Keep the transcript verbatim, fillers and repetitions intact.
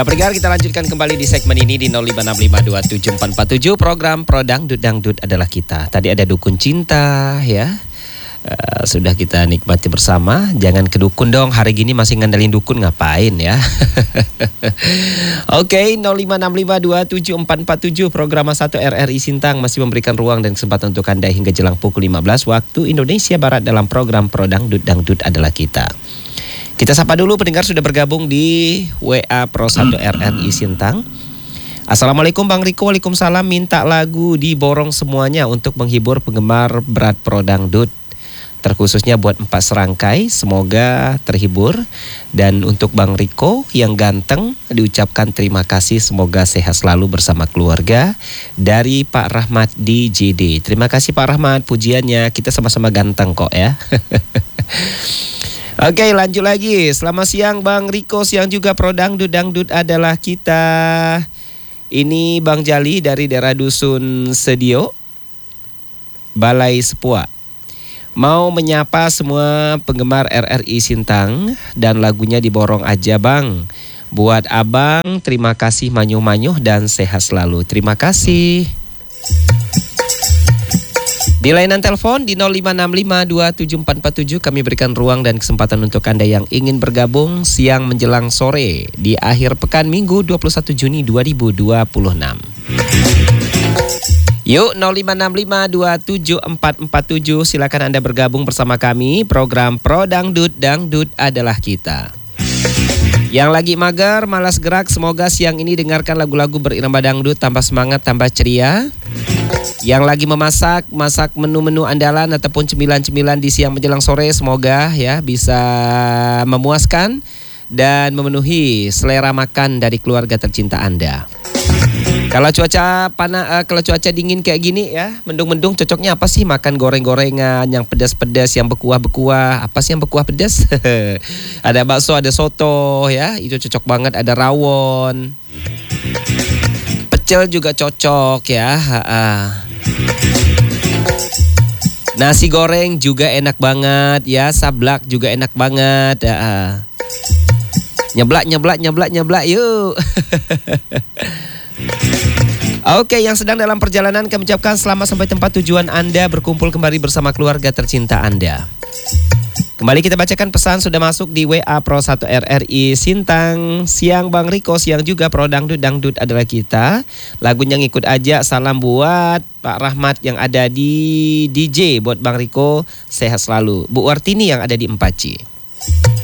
Pendengar, kita lanjutkan kembali di segmen ini di nol lima enam lima dua tujuh empat empat tujuh. Program Pro Dangdut Dangdut adalah kita. Tadi ada Dukun Cinta ya. Uh, sudah kita nikmati bersama. Jangan ke dukun dong, hari gini masih ngandelin dukun, ngapain ya. Oke, okay, nol lima enam lima dua tujuh empat empat tujuh program satu R R I Sintang masih memberikan ruang dan kesempatan untuk Anda hingga jelang pukul lima belas waktu Indonesia Barat dalam program Pro Dangdut Dangdut adalah kita. Kita sapa dulu pendengar sudah bergabung di W A Pro satu R R I Sintang. Assalamualaikum Bang Riko. Waalaikumsalam. Minta lagu diborong semuanya untuk menghibur penggemar berat Pro Dangdut, terkhususnya buat empat serangkai, semoga terhibur. Dan untuk Bang Riko yang ganteng diucapkan terima kasih, semoga sehat selalu bersama keluarga. Dari Pak Rahmat di J D. Terima kasih Pak Rahmat pujiannya, kita sama-sama ganteng kok ya. Oke, lanjut lagi. Selamat siang Bang Riko, siang juga Pro Dangdut Dangdut adalah kita. Ini Bang Jali dari daerah Dusun Sedio, Balai Sepua. Mau menyapa semua penggemar R R I Sintang dan lagunya diborong aja Bang. Buat Abang, terima kasih manyuh-manyuh dan sehat selalu. Terima kasih. Di layanan telepon di nol lima enam lima dua tujuh empat empat tujuh kami berikan ruang dan kesempatan untuk Anda yang ingin bergabung siang menjelang sore di akhir pekan Minggu dua puluh satu Juni dua ribu dua puluh enam. Yuk nol lima enam lima dua tujuh empat empat tujuh, silakan Anda bergabung bersama kami. Program Pro Dangdut Dangdut adalah kita. Yang lagi mager, malas gerak, semoga siang ini dengarkan lagu-lagu berirama dangdut, tambah semangat, tambah ceria. Yang lagi memasak, masak menu-menu andalan ataupun cemilan-cemilan di siang menjelang sore, semoga ya bisa memuaskan dan memenuhi selera makan dari keluarga tercinta Anda. Kalau cuaca panas, uh, kalau cuaca dingin kayak gini ya, mendung-mendung, cocoknya apa sih? Makan goreng-gorengan yang pedas-pedas, yang berkuah-berkuah. Apa sih yang berkuah pedas? Ada bakso, ada soto ya, itu cocok banget. Ada rawon, pecel juga cocok ya. Ha-ha. Nasi goreng juga enak banget ya, sablak juga enak banget. Ha-ha. Nyeblak, nyeblak, nyeblak, nyeblak, yuk. Oke, yang sedang dalam perjalanan kami ucapkan selamat sampai tempat tujuan Anda, berkumpul kembali bersama keluarga tercinta Anda. Kembali kita bacakan pesan sudah masuk di W A Pro satu R R I Sintang. Siang Bang Riko, siang juga Pro Dangdut Dangdut adalah kita. Lagunya ngikut aja, salam buat Pak Rahmat yang ada di D J, buat Bang Riko sehat selalu. Bu Wartini yang ada di Empaci.